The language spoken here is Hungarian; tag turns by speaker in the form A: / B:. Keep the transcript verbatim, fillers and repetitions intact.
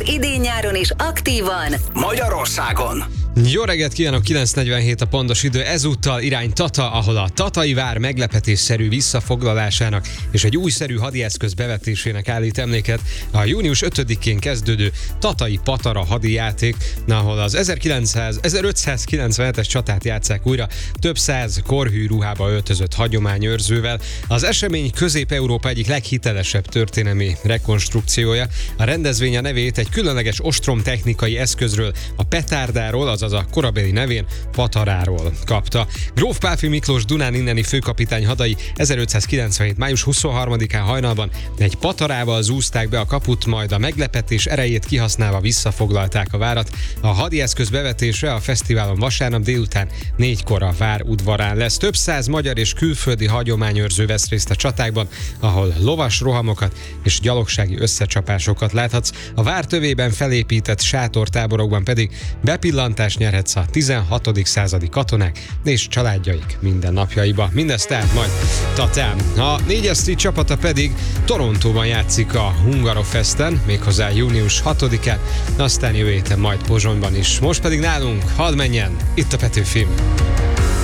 A: idén-nyáron is aktívan
B: Magyarországon.
C: Jó reggelt kívánok, kilenc negyvenhét a pontos idő, ezúttal irány Tata, ahol a Tatai vár meglepetésszerű visszafoglalásának és egy újszerű hadieszköz bevetésének állít emléket a június ötödikén kezdődő Tatai Patara hadijáték, ahol az ezerötszázkilencvenhetes csatát játsszák újra több száz korhű ruhába öltözött hagyományőrzővel. Az esemény Közép-Európa egyik leghitelesebb történelmi rekonstrukciója. A rendezvény a nevét egy különleges ostromtechnikai eszközről, a petárdáról, azaz a korabeli nevén Pataráról kapta. Gróf Pálffy Miklós Dunán inneni főkapitány hadai ezerötszázkilencvenhét május huszonharmadikán hajnalban egy patarával zúzták be a kaput, majd a meglepetés erejét kihasználva visszafoglalták a várat. A hadieszköz bevetése a fesztiválon vasárnap délután négykor a vár udvarán lesz. Több száz magyar és külföldi hagyományőrző vesz részt a csatákban, ahol lovas rohamokat és gyalogsági összecsapásokat láthatsz. A vár tövében felépített sátortáborokban pedig bepillantást nyerhetsz a tizenhatodik századi katonák és családjaik mindennapjaiba. Mindezt tehát majd Tatán. A négyeszti csapata pedig Torontóban játszik a Hungarofesten, méghozzá június hatodikán, aztán jövő héten majd Pozsonyban is. Most pedig nálunk, hadd menjen, itt a Petőfi.